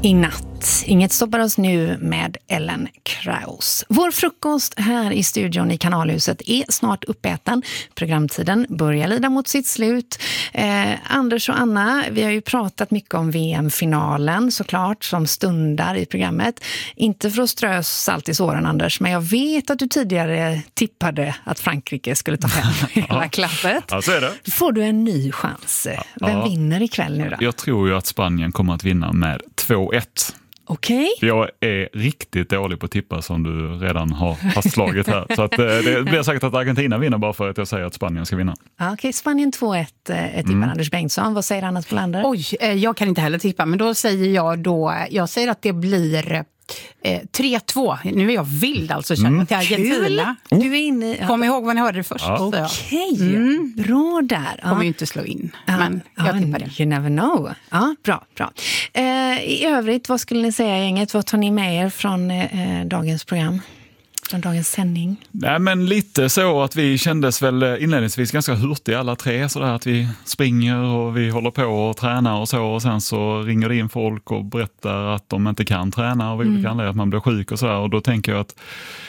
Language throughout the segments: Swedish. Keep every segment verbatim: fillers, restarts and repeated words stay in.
I natt. Inget stoppar oss nu med Ellen Kraus. Vår frukost här i studion i Kanalhuset är snart uppäten. Programtiden börjar lida mot sitt slut. Eh, Anders och Anna, vi har ju pratat mycket om V M-finalen såklart som stundar i programmet. Inte för att strö salt i såren, Anders, men jag vet att du tidigare tippade att Frankrike skulle ta hem hela klappet. Ja, så är det. Får du en ny chans? Vem ja. vinner ikväll nu då? Jag tror ju att Spanien kommer att vinna med två ett. Okej. Okay. Jag är riktigt dålig på att tippa som du redan har fastslagit här. Så att, det blir säkert att Argentina vinner bara för att jag säger att Spanien ska vinna. Okej, okay, Spanien två ett tippar mm. Anders Bengtsson. Vad säger Anna Spolander? Oj, jag kan inte heller tippa, men då säger jag då, jag säger att det blir eh, tre två. Nu är jag vild alltså, känner mm. till Argentina. Kul. Du är inne. Ja. Kom ihåg vad ni hörde det först. Ja. Okej, okay. mm. bra där. Kommer ja. ju inte slå in, ja. men jag ja, tippar det. You never know. Ja, bra, bra. Eh, I övrigt, vad skulle ni säga gänget? Vad tar ni med er från eh, dagens program? Från dagens sändning? Nej, men lite så att vi kändes väl inledningsvis ganska hurtiga alla tre, så där att vi springer och vi håller på och tränar och så, och sen så ringer det in folk och berättar att de inte kan träna och vilka anledningar att man blir sjuk och sådär, och då tänker jag att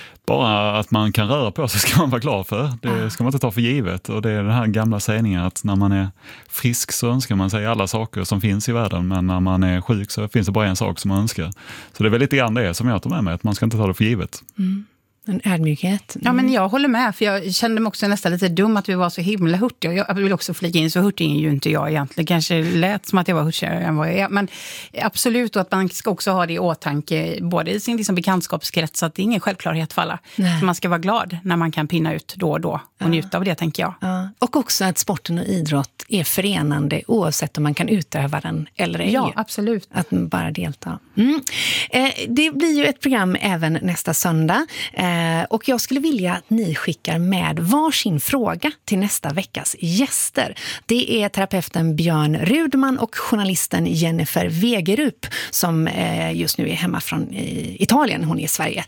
bara att man kan röra på sig ska man vara glad för. Det ska man inte ta för givet. Och det är den här gamla sägningen att när man är frisk så önskar man sig alla saker som finns i världen, men när man är sjuk så finns det bara en sak som man önskar. Så det är väl lite grann det som jag tar med mig, att man ska inte ta det för givet. Mm. En ödmjukhet. Mm. Ja, men jag håller med, för jag kände mig också nästan lite dum att vi var så himla hurtiga. Jag vill också flika in, så hurtig är ju inte jag egentligen. Kanske lät som att jag var hurtigare än vad jag är. Men absolut, och att man ska också ha det i åtanke, både i sin liksom bekantskapskrets, att det är ingen självklarhet för alla. Så man ska vara glad när man kan pinna ut då och då och ja. njuta av det, tänker jag. Ja. Och också att sporten och idrott är förenande oavsett om man kan utöva den eller ej. Ja, absolut. Att bara delta. Mm. Eh, det blir ju ett program även nästa söndag. Eh, Och jag skulle vilja att ni skickar med varsin fråga till nästa veckas gäster. Det är terapeuten Björn Rudman och journalisten Jennifer Wegerup som just nu är hemma från Italien. Hon är i Sverige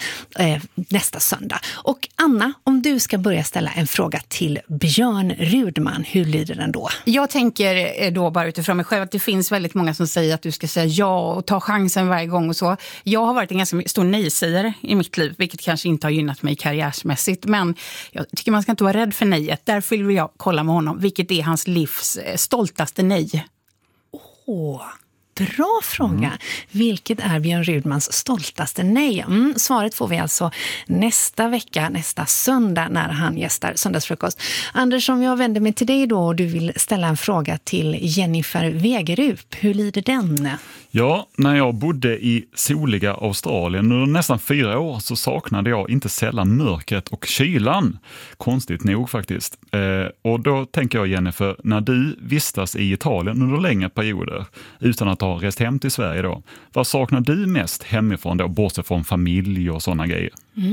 nästa söndag. Och Anna, om du ska börja ställa en fråga till Björn Rudman, hur lyder den då? Jag tänker då bara utifrån mig själv att det finns väldigt många som säger att du ska säga ja och ta chansen varje gång och så. Jag har varit en ganska stor nej-sägare i mitt liv, vilket kanske inte har gynnat mig karriärsmässigt, men jag tycker man ska inte vara rädd för nejet. Därför vill jag kolla med honom, vilket är hans livs stoltaste nej. Åh, bra fråga. Mm. Vilket är Björn Rudmans stoltaste nej? Mm, svaret får vi alltså nästa vecka, nästa söndag när han gästar Söndagsfrukost. Anders, om jag vänder mig till dig då och du vill ställa en fråga till Jennifer Wegerup, hur lyder den? Ja, när jag bodde i soliga Australien under nästan fyra år så saknade jag inte sällan mörkret och kylan. Konstigt nog faktiskt. Eh, och då tänker jag, Jennifer, när du vistas i Italien under längre perioder utan att ha rest hem till Sverige då, vad saknar du mest hemifrån då, bortsett från familj och sådana grejer?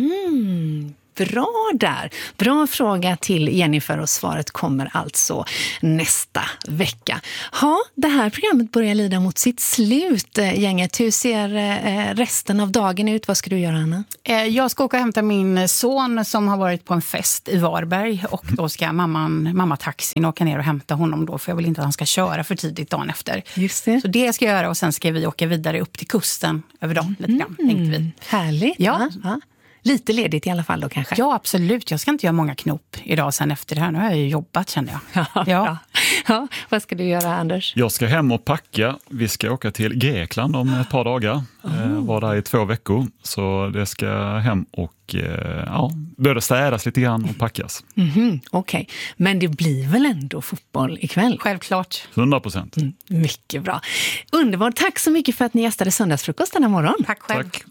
Mm. Bra där. Bra fråga till Jennifer och svaret kommer alltså nästa vecka. Ja, det här programmet börjar lida mot sitt slut, gänget. Hur ser resten av dagen ut? Vad ska du göra, Anna? Jag ska åka och hämta min son som har varit på en fest i Varberg, och då ska mamman, mamma taxin åka ner och hämta honom då, för jag vill inte att han ska köra för tidigt dagen efter. Just det. Så det ska jag göra, och sen ska vi åka vidare upp till kusten över dagen lite grann, mm. tänkte vi. Härligt. Ja. ja. Lite ledigt i alla fall då kanske? Ja, absolut. Jag ska inte göra många knop idag sen efter det här. Nu har jag ju jobbat, känner jag. Ja, ja. ja. Vad ska du göra, Anders? Jag ska hem och packa. Vi ska åka till Grekland om ett par dagar. Oh. Var där i två veckor. Så det ska hem och ja, börja städas lite grann och packas. Mm-hmm. Okej, okay. Men det blir väl ändå fotboll ikväll? Självklart. hundra procent. Mm, mycket bra. Underbart. Tack så mycket för att ni gästade Söndagsfrukost denna morgon. Tack själv. Tack.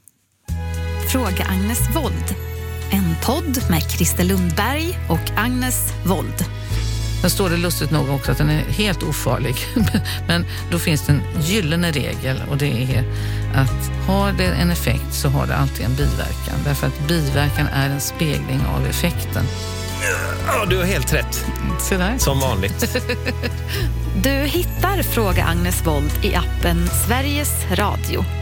Fråga Agnes Wold. En podd med Christer Lundberg och Agnes Wold. Sen står det lustigt nog också att den är helt ofarlig. Men då finns det en gyllene regel, och det är att har det en effekt så har det alltid en biverkan. Därför att biverkan är en spegling av effekten. Ja, du har helt rätt. Så där. Som vanligt. Du hittar Fråga Agnes Wold i appen Sveriges Radio.